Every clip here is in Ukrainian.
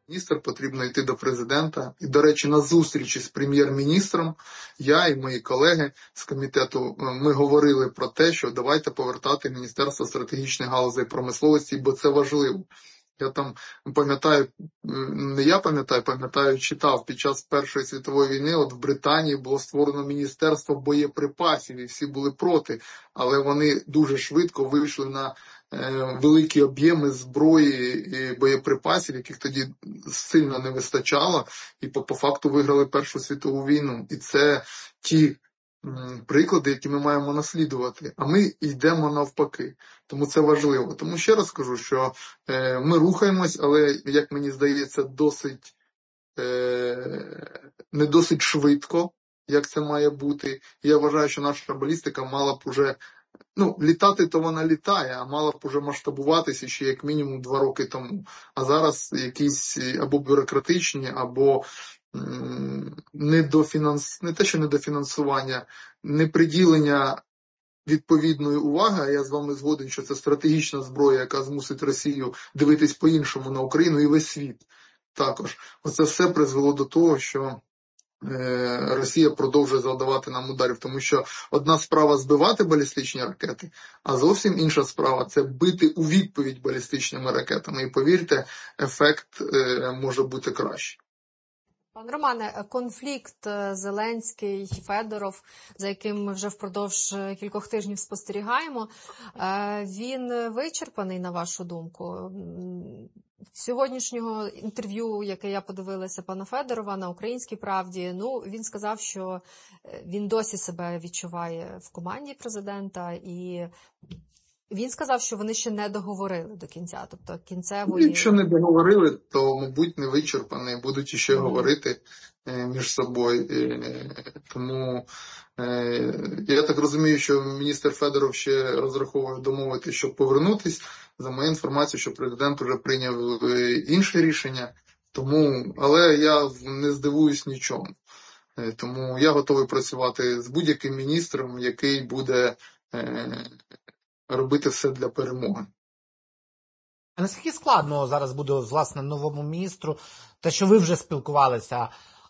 міністр, потрібно йти до президента. І, до речі, на зустрічі з прем'єр-міністром я і мої колеги з комітету, ми говорили про те, що давайте повертати Міністерство стратегічних галузей промисловості, бо це важливо. Я там пам'ятаю, читав під час Першої світової війни, от в Британії було створено Міністерство боєприпасів, і всі були проти, але вони дуже швидко вийшли на великі об'єми зброї і боєприпасів, яких тоді сильно не вистачало, і по факту виграли Першу світову війну. І це ті приклади, які ми маємо наслідувати, а ми йдемо навпаки. Тому це важливо. Тому ще раз скажу, що ми рухаємось, але, як мені здається, не досить швидко, як це має бути. Я вважаю, що наша балістика мала б уже, літати то вона літає, а мала б уже масштабуватися ще як мінімум 2 роки тому. А зараз якісь або бюрократичні, або не те, що недофінансування, неприділення відповідної уваги, а я з вами згоден, що це стратегічна зброя, яка змусить Росію дивитись по-іншому на Україну і весь світ також. Оце все призвело до того, що Росія продовжує завдавати нам ударів, тому що одна справа збивати балістичні ракети, а зовсім інша справа – це бити у відповідь балістичними ракетами. І повірте, ефект може бути кращий. Пан Романе, конфлікт Зеленський-Федоров, за яким ми вже впродовж кількох тижнів спостерігаємо, він вичерпаний, на вашу думку? Сьогоднішнього інтерв'ю, яке я подивилася пана Федорова на «Українській правді», він сказав, що він досі себе відчуває в команді президента, і він сказав, що вони ще не договорили до кінця, тобто кінцевої... Якщо не договорили, то, мабуть, не вичерпані, будуть іще говорити між собою. Тому я так розумію, що міністр Федоров ще розраховує домовити, щоб повернутись. За мою інформацію, що президент вже прийняв інше рішення, але я не здивуюсь нічому. Тому я готовий працювати з будь-яким міністром, який буде робити все для перемоги. А наскільки складно зараз буде, власне, новому міністру, те, що ви вже спілкувалися?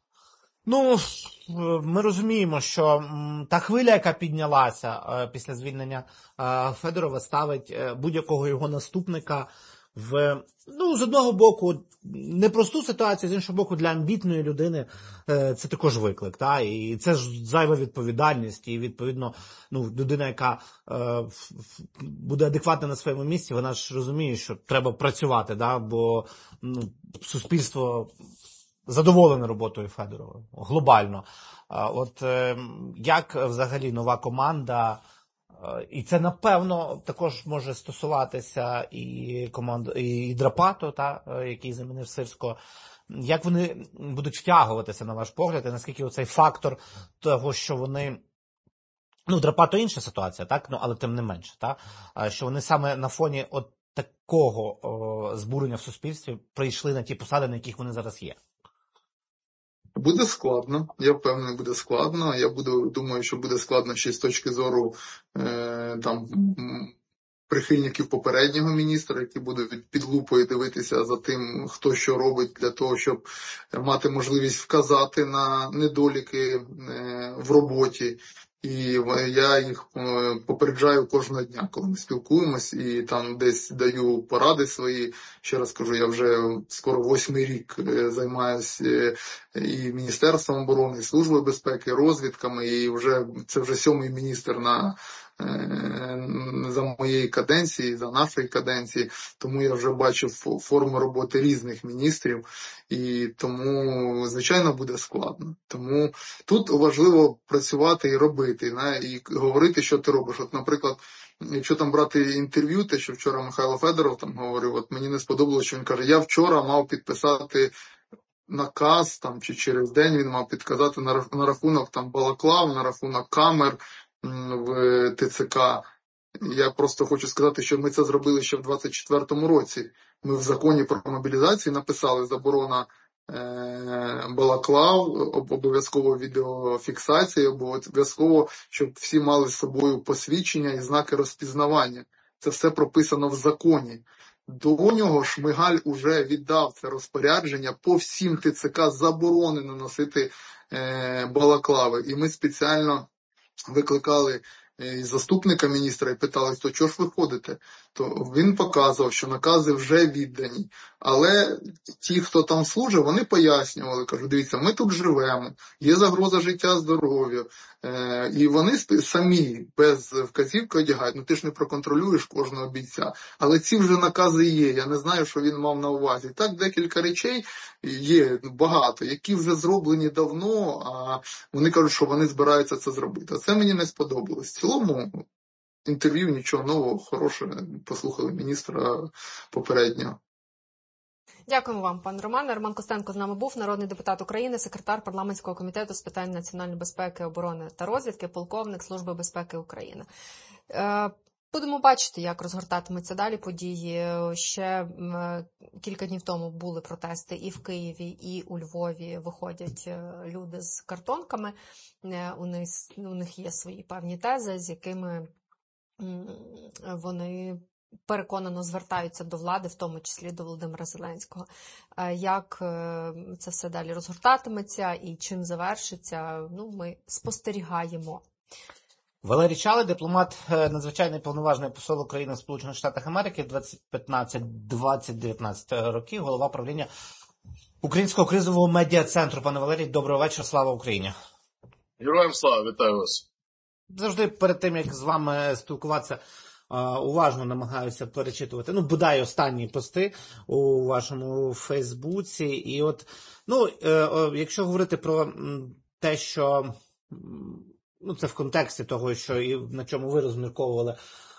Ми розуміємо, що та хвиля, яка піднялася після звільнення Федорова, ставить будь-якого його наступника в, з одного боку, непросту ситуацію, з іншого боку, для амбітної людини це також виклик. І це ж зайва відповідальність, і, відповідно, людина, яка буде адекватна на своєму місці, вона ж розуміє, що треба працювати, бо суспільство задоволене роботою Федорова глобально. От як взагалі нова команда, і це, напевно, також може стосуватися і Драпату, який замінив Сирського, як вони будуть втягуватися, на ваш погляд, і наскільки оцей фактор того, що вони, Драпато інша ситуація, але тим не менше, що вони саме на фоні от такого збурення в суспільстві прийшли на ті посади, на яких вони зараз є? Буде складно, я впевнений, буде складно. Я думаю, що буде складно ще з точки зору прихильників попереднього міністра, які будуть під лупою дивитися за тим, хто що робить для того, щоб мати можливість вказати на недоліки в роботі. І я їх попереджаю кожного дня, коли ми спілкуємось, і там десь даю поради свої. Ще раз кажу, я вже скоро 8-й рік займаюся і Міністерством оборони, і Службою безпеки, і розвідками, і це вже 7-й міністр за моєї каденції, за нашої каденції, тому я вже бачив форму роботи різних міністрів, і тому, звичайно, буде складно. Тому тут важливо працювати і робити, і говорити, що ти робиш. От, наприклад, якщо там брати інтерв'ю, те, що вчора Михайло Федоров там говорив, от мені не сподобалося, що він каже, я вчора мав підписати наказ, чи через день він мав підказати на рахунок балаклав, на рахунок камер в ТЦК. Я просто хочу сказати, що ми це зробили ще в 24-му році. Ми в законі про мобілізацію написали заборона балаклав, обов'язково відеофіксація, обов'язково, щоб всі мали з собою посвідчення і знаки розпізнавання. Це все прописано в законі. До нього Шмигаль уже віддав це розпорядження по всім ТЦК заборонено носити балаклави. І ми спеціально викликали заступника міністра і питали, то чого ж ви ходите? То він показував, що накази вже віддані. Але ті, хто там служив, вони пояснювали, кажуть, дивіться, ми тут живемо, є загроза життя, здоров'я. І вони самі без вказівки одягають. Ну ти ж не проконтролюєш кожного бійця. Але ці вже накази є. Я не знаю, що він мав на увазі. Так, декілька речей є багато, які вже зроблені давно, а вони кажуть, що вони збираються це зробити. А це мені не сподобалось. В цілому інтерв'ю нічого нового, хороше, послухали міністра попереднього. Дякуємо вам, пане Романе. Роман Костенко з нами був, народний депутат України, секретар парламентського комітету з питань національної безпеки, оборони та розвідки, полковник Служби безпеки України. Будемо бачити, як розгортатимуться далі події. Ще кілька днів тому були протести і в Києві, і у Львові виходять люди з картонками. У них є свої певні тези, з якими вони переконано звертаються до влади, в тому числі до Володимира Зеленського. Як це все далі розгортатиметься і чим завершиться, ми спостерігаємо. Валерій Чалий, дипломат, надзвичайний повноважний посол України в Сполучених Штатах Америки 2015-2019 років, голова правління Українського кризового медіа-центру. Пане Валерій, доброго вечора, слава Україні. Героям слава, вітаю вас. Завжди перед тим, як з вами спілкуватися, уважно намагаюся перечитувати, бодай останні пости у вашому Фейсбуці. І от, якщо говорити про те, що, це в контексті того, що і на чому ви розмірковували,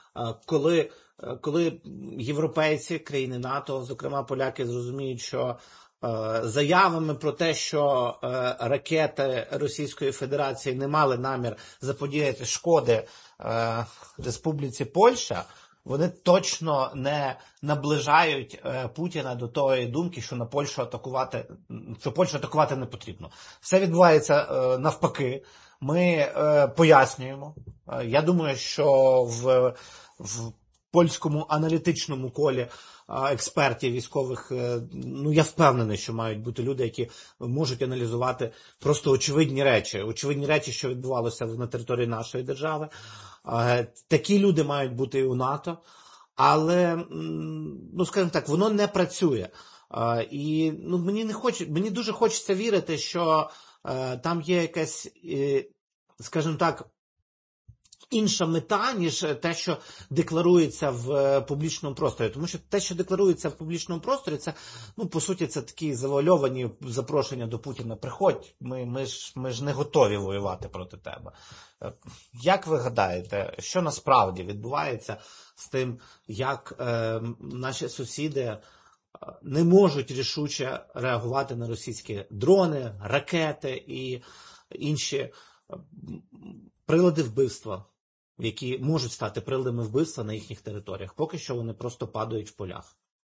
коли європейці, країни НАТО, зокрема поляки, зрозуміють, що заявами про те, що ракети Російської Федерації не мали намір заподіяти шкоди Республіці Польща, вони точно не наближають Путіна до тої думки, що Польщу атакувати не потрібно. Все відбувається навпаки. Ми пояснюємо. Я думаю, що в польському аналітичному колі експертів військових, я впевнений, що мають бути люди, які можуть аналізувати просто очевидні речі, що відбувалося на території нашої держави. Такі люди мають бути і у НАТО, але, скажімо так, воно не працює. І мені дуже хочеться вірити, що там є якась, скажімо так, інша мета, ніж те, що декларується в публічному просторі. Тому що те, що декларується в публічному просторі, це, по суті, це такі завуальовані запрошення до Путіна. Приходь, ми ж не готові воювати проти тебе. Як ви гадаєте, що насправді відбувається з тим, як наші сусіди не можуть рішуче реагувати на російські дрони, ракети і інші прилади вбивства, які можуть стати приладами вбивства на їхніх територіях? Поки що вони просто падають в полях.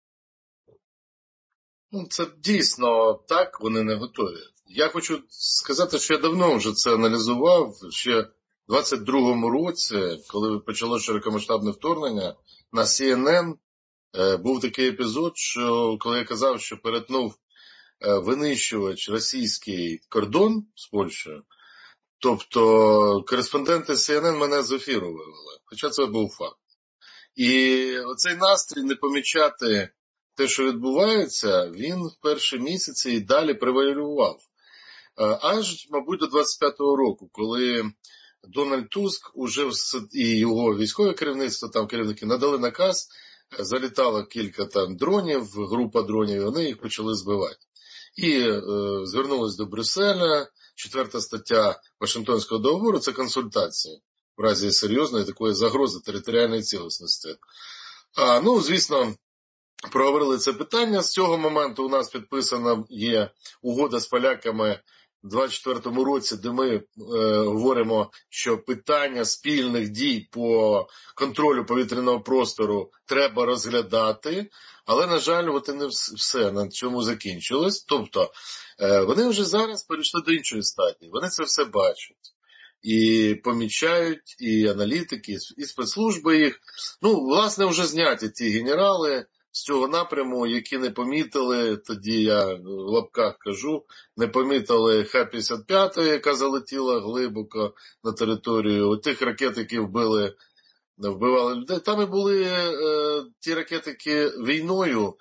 Це дійсно так, вони не готові. Я хочу сказати, що я давно вже це аналізував, ще в 22-му році, коли почало широкомасштабне вторгнення, на CNN був такий епізод, що коли я казав, що перетнув винищувач російський кордон з Польщею, тобто кореспонденти CNN мене з ефіру вивели, хоча це був факт. І оцей настрій не помічати те, що відбувається, він в перші місяці і далі превалював. Аж, мабуть, до 25-го року, коли Дональд Туск уже і його військове керівництво, там керівники надали наказ, залітало кілька там дронів, група дронів, і вони їх почали збивати. І звернулись до Брюсселя. 4 стаття Вашингтонського договору – це консультації в разі серйозної такої загрози територіальної цілісності. Звісно, проговорили це питання. З цього моменту у нас підписана є угода з поляками в 24-му році, де ми говоримо, що питання спільних дій по контролю повітряного простору треба розглядати, але, на жаль, от і не все на чому закінчилось. Тобто, вони вже зараз перейшли до іншої стадії, вони це все бачать. І помічають, і аналітики, і спецслужби їх. Власне, вже зняті ті генерали з цього напряму, які не помітили, тоді я в лапках кажу, не помітили Х-55, яка залетіла глибоко на територію, тих ракет, які вбивали людей. Там і були ті ракети, які війною,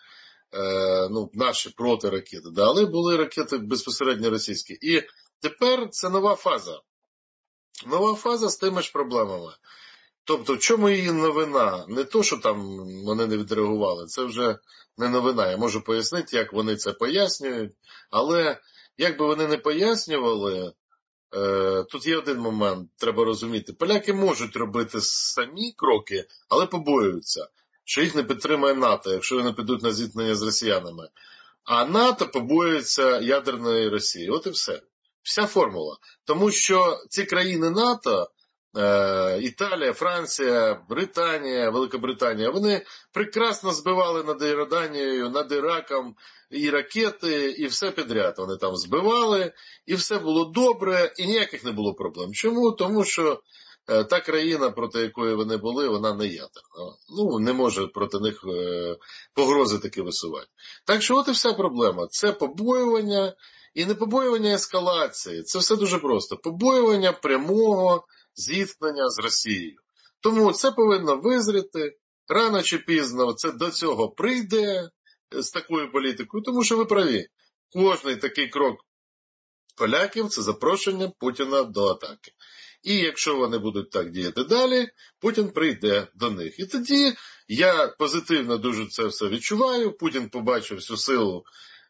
наші протиракети, да, але були ракети безпосередньо російські. І тепер це нова фаза. Нова фаза з тими ж проблемами. Тобто, в чому її новина? Не то, що там вони не відреагували, це вже не новина. Я можу пояснити, як вони це пояснюють, але як би вони не пояснювали, тут є один момент, треба розуміти. Поляки можуть робити самі кроки, але побоюються, що їх не підтримує НАТО, якщо вони підуть на зіткнення з росіянами. А НАТО побоюється ядерної Росії. От і все. Вся формула. Тому що ці країни НАТО, Італія, Франція, Британія, Великобританія, вони прекрасно збивали над Іорданією, над Іраком і ракети, і все підряд. Вони там збивали, і все було добре, і ніяких не було проблем. Чому? Тому що та країна, проти якої вони були, вона не ядерна. Не може проти них погрози таки висувати. Так що от і вся проблема. Це побоювання, і не побоювання ескалації. Це все дуже просто. Побоювання прямого зіткнення з Росією. Тому це повинно визріти. Рано чи пізно це до цього прийде з такою політикою. Тому що ви праві. Кожний такий крок поляків – це запрошення Путіна до атаки. І якщо вони будуть так діяти далі, Путін прийде до них. І тоді я позитивно дуже це все відчуваю. Путін побачив всю силу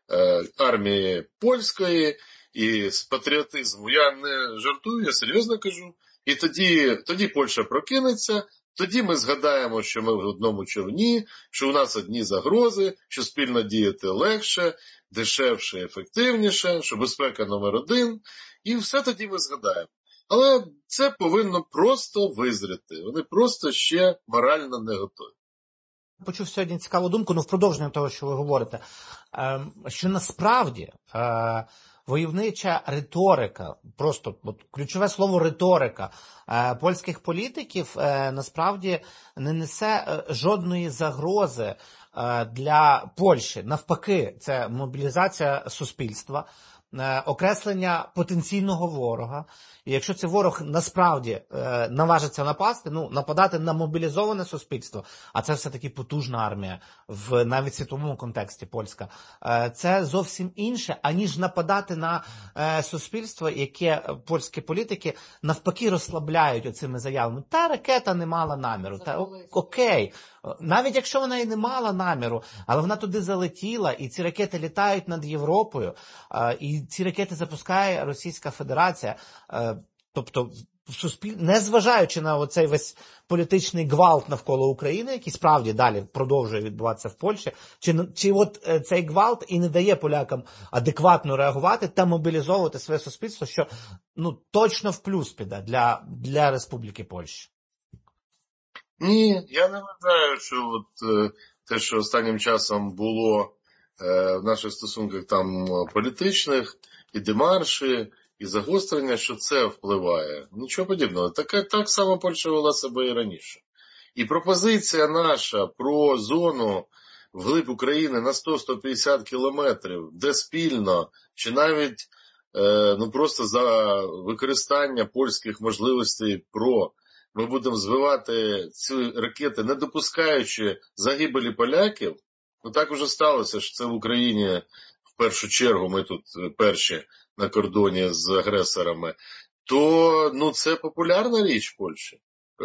армії польської і з патріотизму. Я не жартую, я серйозно кажу. І тоді Польща прокинеться, тоді ми згадаємо, що ми в одному човні, що у нас одні загрози, що спільно діяти легше, дешевше, ефективніше, що безпека номер один. І все тоді ми згадаємо. Але це повинно просто визріти. Вони просто ще морально не готові. Почув сьогодні цікаву думку, в продовження того, що ви говорите, що насправді войовнича риторика, просто ключове слово риторика польських політиків насправді не несе жодної загрози для Польщі. Навпаки, це мобілізація суспільства, окреслення потенційного ворога. І якщо цей ворог насправді наважиться напасти, нападати на мобілізоване суспільство, а це все-таки потужна армія в навіть світовому контексті польська, це зовсім інше, аніж нападати на суспільство, яке польські політики навпаки розслабляють оцими заявами. Та ракета не мала наміру. Окей. Навіть якщо вона і не мала наміру, але вона туди залетіла, і ці ракети літають над Європою, і ці ракети запускає Російська Федерація. Тобто, незважаючи на оцей весь політичний гвалт навколо України, який справді далі продовжує відбуватися в Польщі, чи от цей гвалт і не дає полякам адекватно реагувати та мобілізовувати своє суспільство, що точно в плюс піде для Республіки Польща? Ні, я не вважаю, що те, що останнім часом було в наших стосунках там політичних, і демарші, і загострення, що це впливає. Нічого подібного. Так само Польща вела себе і раніше. І пропозиція наша про зону вглиб України на 100-150 кілометрів, де спільно, чи навіть просто за використання польських можливостей ми будемо збивати ці ракети, не допускаючи загибелі поляків. Так уже сталося, що це в Україні в першу чергу, ми тут перші на кордоні з агресорами, то це популярна річ в Польщі.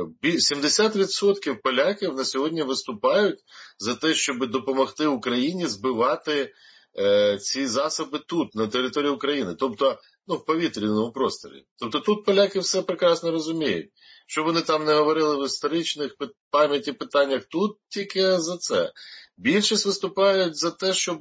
70% поляків на сьогодні виступають за те, щоб допомогти Україні збивати ці засоби тут, на території України. Тобто, в повітряному просторі. Тобто тут поляки все прекрасно розуміють. Що вони там не говорили в історичних пам'яті питаннях, тут тільки за це. Більшість виступають за те, щоб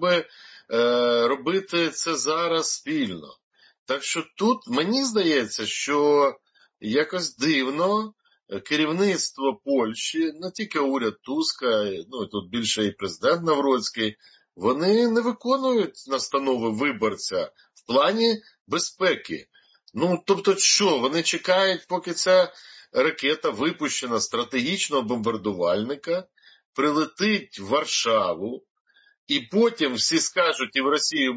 робити це зараз спільно. Так що тут мені здається, що якось дивно керівництво Польщі, не тільки уряд Туска, тут більше і президент Навроцький, вони не виконують настанови виборця в плані безпеки. Тобто що, вони чекають, поки ця ракета випущена стратегічного бомбардувальника, прилетить в Варшаву, і потім всі скажуть, і в Росії